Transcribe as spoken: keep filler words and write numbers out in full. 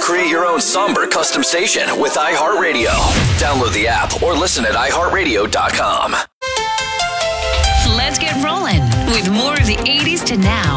Create your own somber custom station with iHeartRadio. Download the app or listen at i heart radio dot com. Let's get rolling with more of the eighties to now